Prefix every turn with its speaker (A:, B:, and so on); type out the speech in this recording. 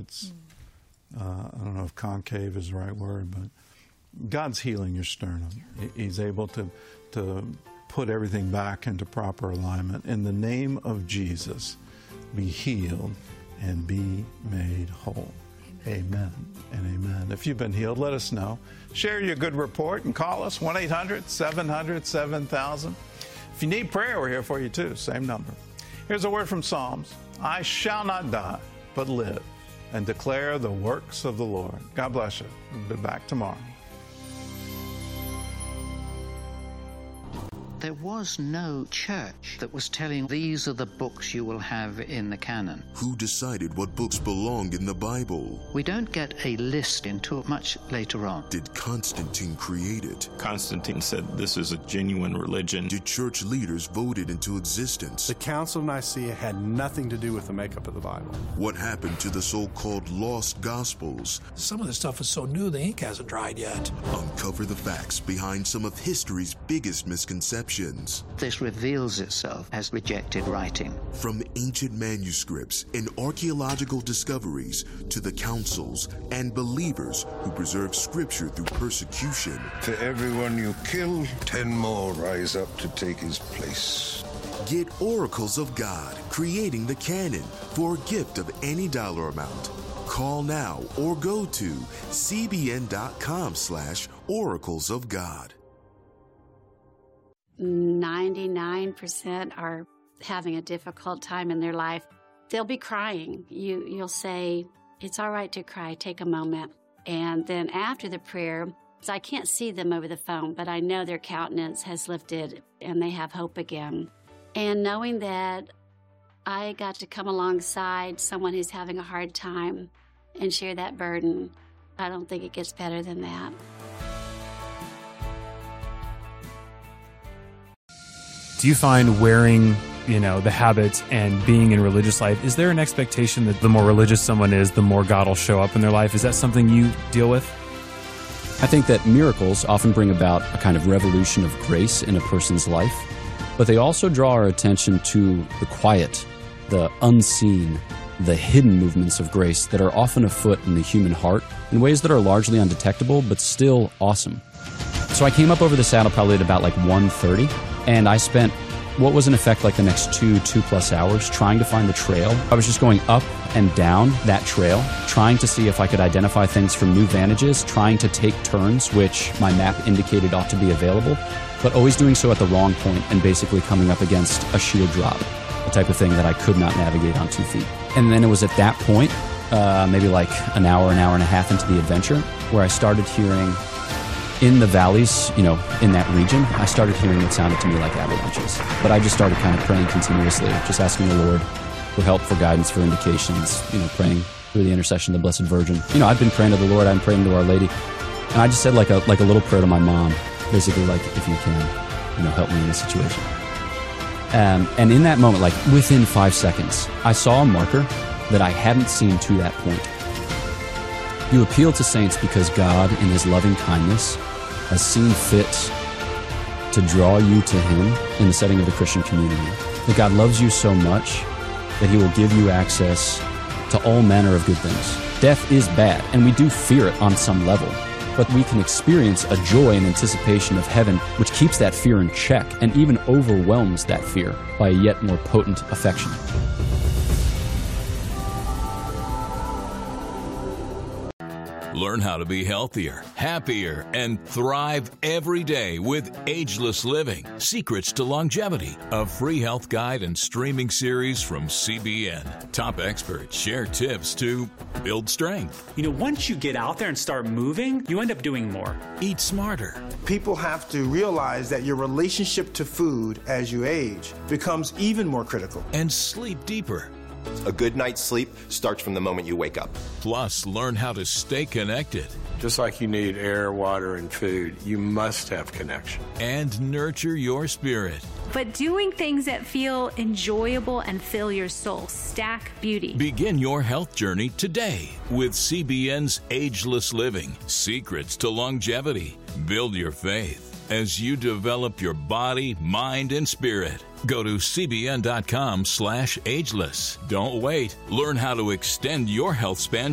A: it's, I don't know if concave is the right word, but God's healing your sternum. He's able to put everything back into proper alignment. In the name of Jesus, be healed and be made whole. Amen and amen. If you've been healed, let us know. Share your good report and call us, 1-800-700-7000. If you need prayer, we're here for you too. Same number. Here's a word from Psalms. I shall not die, but live and declare the works of the Lord. God bless you. We'll be back tomorrow.
B: There was no church that was telling these are the books you will have in the canon.
C: Who decided what books belonged in the Bible?
B: We don't get a list until much later on.
C: Did Constantine create it?
D: Constantine said this is a genuine religion.
C: Did church leaders vote it into existence?
E: The Council of Nicaea had nothing to do with the makeup of the Bible.
C: What happened to the so-called lost Gospels?
F: Some of the stuff is so new the ink hasn't dried yet.
C: Uncover the facts behind some of history's biggest misconceptions.
B: This reveals itself as rejected writing.
C: From ancient manuscripts and archaeological discoveries to the councils and believers who preserve Scripture through persecution.
G: For everyone you kill, 10 more rise up to take his place.
C: Get Oracles of God, creating the canon, for a gift of any dollar amount. Call now or go to cbn.com/oracles of God.
H: 99% are having a difficult time in their life. They'll be crying. You'll say, it's all right to cry, take a moment. And then after the prayer, I can't see them over the phone, but I know their countenance has lifted and they have hope again. And knowing that I got to come alongside someone who's having a hard time and share that burden, I don't think it gets better than that.
I: Do you find wearing, the habits and being in religious life, is there an expectation that the more religious someone is, the more God will show up in their life? Is that something you deal with?
J: I think that miracles often bring about a kind of revolution of grace in a person's life, but they also draw our attention to the quiet, the unseen, the hidden movements of grace that are often afoot in the human heart in ways that are largely undetectable, but still awesome. So I came up over the saddle probably at about 1:30, and I spent what was in effect the next 2+ hours trying to find the trail. I was just going up and down that trail, trying to see if I could identify things from new vantages, trying to take turns, which my map indicated ought to be available, but always doing so at the wrong point and basically coming up against a sheer drop, a type of thing that I could not navigate on 2 feet. And then it was at that point, maybe an hour and a half into the adventure, where I started hearing in the valleys, in that region, I started hearing what sounded to me like avalanches. But I just started kind of praying continuously, just asking the Lord for help, for guidance, for indications, praying through the intercession of the Blessed Virgin. I've been praying to the Lord, I've been praying to Our Lady. And I just said like a little prayer to my mom, basically if you can, help me in this situation. And in that moment, within 5 seconds, I saw a marker that I hadn't seen to that point. You appeal to saints because God, in His loving kindness, has seen fit to draw you to Him in the setting of the Christian community. That God loves you so much that He will give you access to all manner of good things. Death is bad, and we do fear it on some level, but we can experience a joy and anticipation of heaven which keeps that fear in check and even overwhelms that fear by a yet more potent affection.
K: Learn how to be healthier, happier, and thrive every day with Ageless Living, Secrets to Longevity, a free health guide and streaming series from CBN. Top experts share tips to build strength.
L: Once you get out there and start moving, you end up doing more.
K: Eat smarter.
M: People have to realize that your relationship to food as you age becomes even more critical.
K: And sleep deeper.
N: A good night's sleep starts from the moment you wake up.
K: Plus, learn how to stay connected.
E: Just like you need air, water, and food, you must have connection.
K: And nurture your spirit.
O: But doing things that feel enjoyable and fill your soul. Stack Beauty.
K: Begin your health journey today with CBN's Ageless Living, Secrets to Longevity. Build your faith as you develop your body, mind, and spirit. Go to cbn.com/ageless. Don't wait. Learn how to extend your health span